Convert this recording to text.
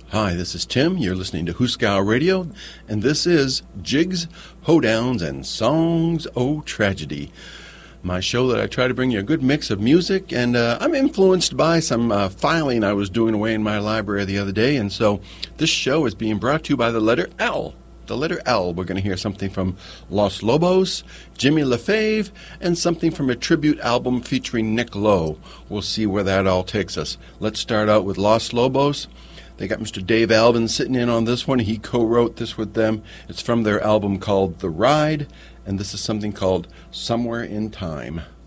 Hi, this is Tim. You're listening to Hooskow Radio, and this is Jigs, Hoedowns, and Songs O' Tragedy, my show that I try to bring you a good mix of music, and I'm influenced by some filing I was doing away in my library the other day, and so this show is being brought to you by the letter L. The letter L. We're going to hear something from Los Lobos, Jimmy LaFave, and something from a tribute album featuring Nick Lowe. We'll see where that all takes us. Let's start out with Los Lobos. They got Mr. Dave Alvin sitting in on this one. He co-wrote this with them. It's from their album called The Ride, and this is something called Somewhere in Time.